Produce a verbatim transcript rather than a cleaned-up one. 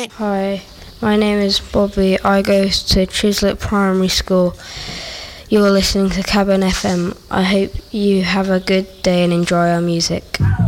music. Hi, my name is Bobby. I go to Chislett Primary School. You're listening to Cabin F M. I hope you have a good day and enjoy our music.